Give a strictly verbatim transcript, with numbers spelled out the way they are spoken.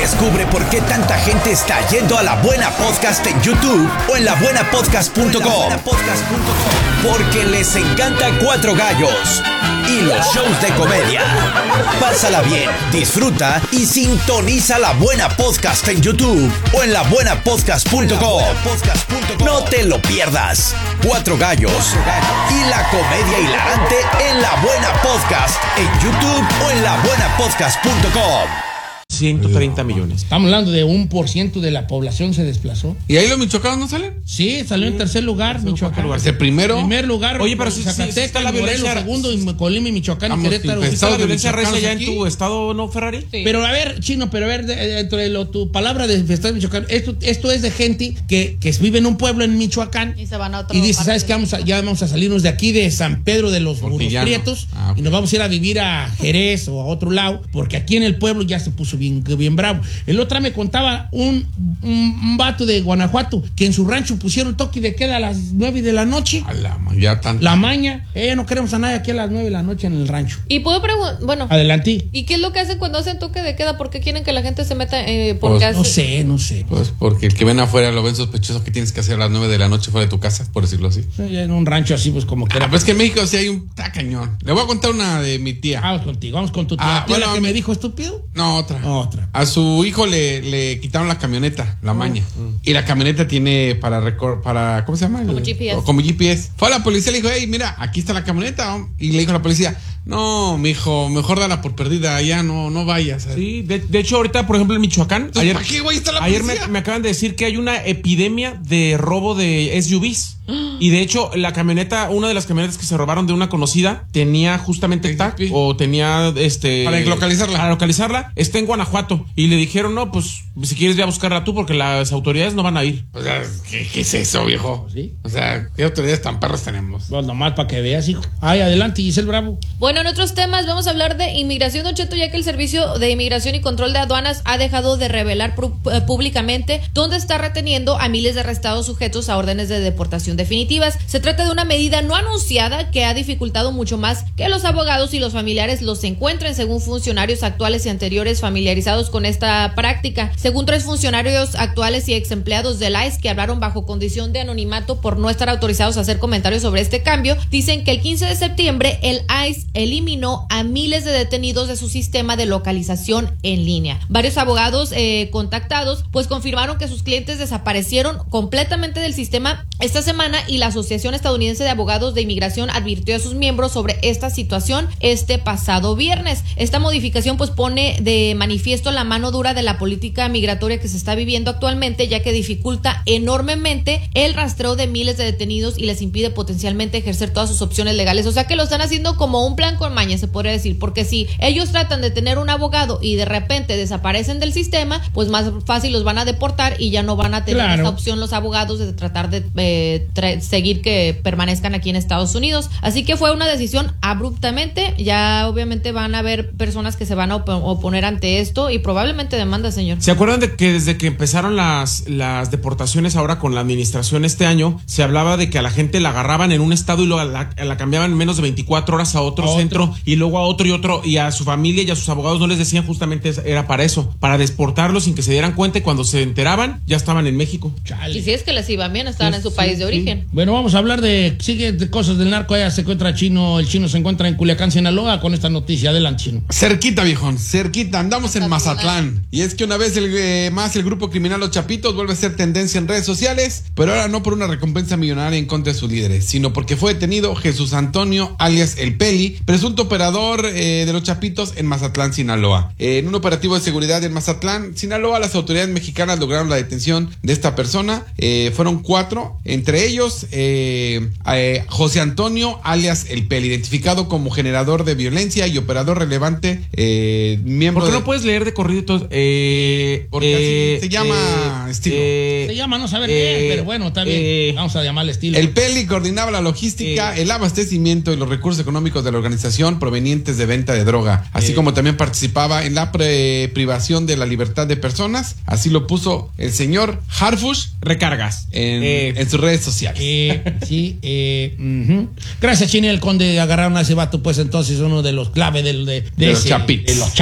Descubre por qué tanta gente está yendo a La Buena Podcast en YouTube o en la buena podcast punto com. Porque les encanta Cuatro Gallos y los shows de comedia. Pásala bien, disfruta y sintoniza La Buena Podcast en YouTube o en la buena podcast punto com. No te lo pierdas. Cuatro Gallos y la comedia hilarante en La Buena Podcast en YouTube o en la buena podcast punto com. ciento treinta millones. Estamos hablando de un por ciento de la población se desplazó. ¿Y ahí los michoacanos no salen? Sí, salió en tercer lugar, Michoacán. Lugar. ¿El primero? Primer lugar. Oye, pero si Zacatecas, sí, sí está la Morelos, violencia. segundo, y Colima y Michoacán y Querétaro. ¿Está la violencia recia ya aquí? en tu estado, no, Ferrari? Sí. Pero a ver, Chino, pero a ver, dentro de lo, tu palabra de estado de Michoacán, esto, esto es de gente que, que vive en un pueblo en Michoacán y se van a otro y dice, ¿sabes qué? Vamos a, ya vamos a salirnos de aquí de San Pedro de los Burros Prietos ah, okay. y nos vamos a ir a vivir a Jerez o a otro lado, porque aquí en el pueblo ya se puso bien, bien bravo. El otro me contaba un, un, un vato de Guanajuato que en su rancho pusieron toque de queda a las nueve de la noche. A la, ya tan... la maña. Eh, no queremos a nadie aquí a las nueve de la noche en el rancho. Y puedo preguntar, bueno. Adelante. ¿Y qué es lo que hacen cuando hacen toque de queda? ¿Por qué quieren que la gente se meta? Eh, porque pues, hace... No sé, no sé. Pues porque el que ven afuera lo ven sospechoso que tienes que hacer a las nueve de la noche fuera de tu casa, por decirlo así. Sí, en un rancho así, pues como que era. Ah, pues que en México sí hay un ta cañón. Le voy a contar una de mi tía. Vamos contigo, vamos con tu tía. Ah, ¿Tía bueno, la que mi... me dijo estúpido? No, otra. Otra. A su hijo le, le quitaron la camioneta, la maña. Mm. Y la camioneta tiene para recor para ¿cómo se llama? Como G P S. Como G P S. Fue a la policía y le dijo, hey, mira, aquí está la camioneta. Y le dijo a la policía, no, mijo, mejor dala por perdida, ya no, no vayas. Sí, de, de hecho ahorita, por ejemplo, en Michoacán, Entonces, ayer, ¿para qué, güey, está la ayer policía? me, me acaban de decir que hay una epidemia de robo de S U Vs. Y de hecho, la camioneta, una de las camionetas que se robaron de una conocida, tenía justamente el tag o tenía este... Para localizarla. Para localizarla, está en Guanajuato. Y le dijeron, no, pues, si quieres ya buscarla tú porque las autoridades no van a ir. O sea, ¿qué, qué es eso, viejo? ¿Sí? O sea, ¿qué autoridades tan perros tenemos? Pues nomás para que veas, hijo. Ay, adelante, Giselle Bravo. Bueno, en otros temas vamos a hablar de inmigración, Don Cheto, ya que el Servicio de Inmigración y Control de Aduanas ha dejado de revelar eh, públicamente dónde está reteniendo a miles de arrestados sujetos a órdenes de deportación definitivas. Se trata de una medida no anunciada que ha dificultado mucho más que los abogados y los familiares los encuentren, según funcionarios actuales y anteriores familiarizados con esta práctica. Según tres funcionarios actuales y ex empleados del I C E que hablaron bajo condición de anonimato por no estar autorizados a hacer comentarios sobre este cambio, dicen que el quince de septiembre el I C E eliminó a miles de detenidos de su sistema de localización en línea. Varios abogados eh, contactados pues confirmaron que sus clientes desaparecieron completamente del sistema esta semana, y la Asociación Estadounidense de Abogados de Inmigración advirtió a sus miembros sobre esta situación este pasado viernes. Esta modificación pues pone de manifiesto la mano dura de la política migratoria que se está viviendo actualmente, ya que dificulta enormemente el rastreo de miles de detenidos y les impide potencialmente ejercer todas sus opciones legales. O sea que lo están haciendo como un plan con maña, se podría decir, porque si ellos tratan de tener un abogado y de repente desaparecen del sistema, pues más fácil los van a deportar y ya no van a tener claro. esa opción los abogados de tratar de eh, tra- seguir que permanezcan aquí en Estados Unidos. Así que fue una decisión abruptamente. Ya obviamente van a haber personas que se van a op- oponer ante esto y probablemente demanda, señor. ¿Se acuerdan de que desde que empezaron las, las deportaciones ahora con la administración este año, se hablaba de que a la gente la agarraban en un estado y lo, la, la cambiaban en menos de veinticuatro horas a otro a centro otro. y luego a otro y otro, y a su familia y a sus abogados no les decían justamente era para eso, para deportarlos sin que se dieran cuenta, y cuando se enteraban ya estaban en México. Chale. Y si es que les iban bien, estaban Sí, en su sí, país de sí. origen. Bueno, vamos a hablar de, sigue de cosas del narco. Allá se encuentra Chino, el Chino se encuentra en Culiacán, Sinaloa, con esta noticia. Adelante, Chino. Cerquita, viejón, cerquita. Andamos en Mazatlán. Mazatlán. Y es que una vez el, eh, más el grupo criminal Los Chapitos vuelve a ser tendencia en redes sociales, pero ahora no por una recompensa millonaria en contra de sus líderes, sino porque fue detenido Jesús Antonio, alias El Peli, presunto operador eh, de Los Chapitos en Mazatlán, Sinaloa. Eh, en un operativo de seguridad en Mazatlán, Sinaloa, las autoridades mexicanas lograron la detención de esta persona. Eh, fueron cuatro, entre ellos eh, eh, José Antonio, alias El Peli, identificado como generador de violencia y operador relevante, eh, miembro ¿Por qué de... no puedes leer de corrido todo? Eh, Porque eh, así se llama eh, estilo. eh, Se llama no saber eh, qué, pero bueno, está bien. eh, Vamos a llamarle estilo. El Peli coordinaba la logística, Eh. el abastecimiento y los recursos económicos de la organización provenientes de venta de droga, así Eh. como también participaba en la pre- privación de la libertad de personas. Así lo puso el señor Harfush recargas. en, Eh, en sus redes sociales. Eh, sí, eh, uh-huh. Gracias, Chini, el conde, agarraron a ese vato, pues entonces uno de los clave del, de, de, De los ese- Chapitos. de los